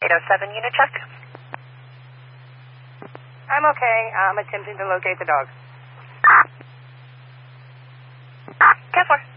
807, unit check. I'm okay. I'm attempting to locate the dog. 10-4.